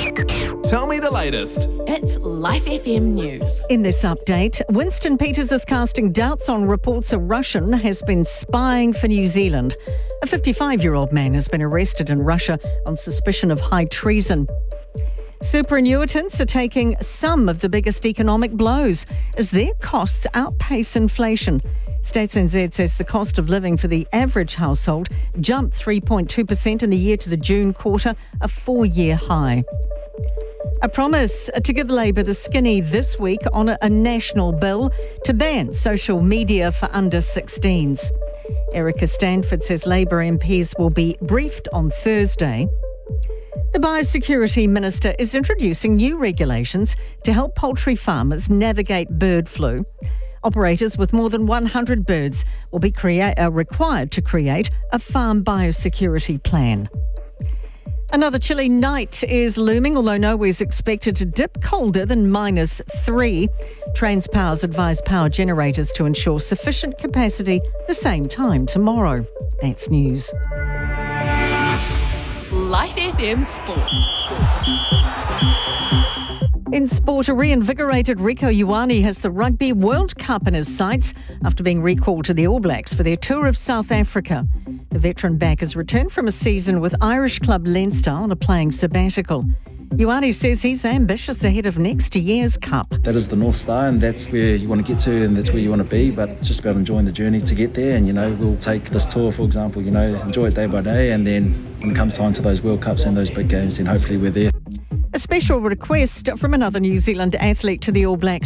Tell me the latest. It's Life FM News. In this update, Winston Peters is casting doubts on reports a Russian has been spying for New Zealand. A 55-year-old man has been arrested in Russia on suspicion of high treason. Superannuitants are taking some of the biggest economic blows as their costs outpace inflation. Stats NZ says the cost of living for the average household jumped 3.2% in the year to the June quarter, a 4-year high. A promise to give Labour the skinny this week on a national bill to ban social media for under 16s. Erica Stanford says Labour MPs will be briefed on Thursday. The Biosecurity Minister is introducing new regulations to help poultry farmers navigate bird flu. Operators with more than 100 birds will be required to create a farm biosecurity plan. Another chilly night is looming, although nowhere is expected to dip colder than -3. Transpower's advised power generators to ensure sufficient capacity the same time tomorrow. That's news. Life FM Sports. In sport, a reinvigorated Rieko Ioane has the Rugby World Cup in his sights after being recalled to the All Blacks for their tour of South Africa. The veteran back has returned from a season with Irish club Leinster on a playing sabbatical. Ioane says he's ambitious ahead of next year's Cup. That is the North Star, and that's where you want to get to and that's where you want to be, but it's just about enjoying the journey to get there. And we'll take this tour, for example, enjoy it day by day, and then when it comes time to those World Cups and those big games, then hopefully we're there. A special request from another New Zealand athlete to the All Blacks